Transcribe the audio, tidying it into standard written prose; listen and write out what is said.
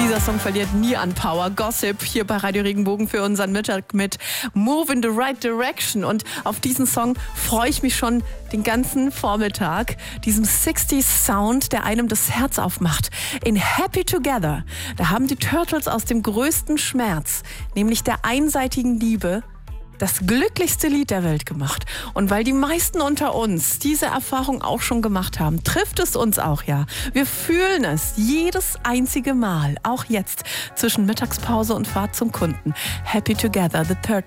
Dieser Song verliert nie an Power. Gossip hier bei Radio Regenbogen für unseren Mittag mit Move in the Right Direction. Und auf diesen Song freue ich mich schon den ganzen Vormittag. Diesem 60s Sound, der einem das Herz aufmacht. In Happy Together, da haben die Turtles aus dem größten Schmerz, nämlich der einseitigen Liebe, das glücklichste Lied der Welt gemacht. Und weil die meisten unter uns diese Erfahrung auch schon gemacht haben, trifft es uns auch, ja. Wir fühlen es jedes einzige Mal, auch jetzt, zwischen Mittagspause und Fahrt zum Kunden. Happy Together, The Turtles.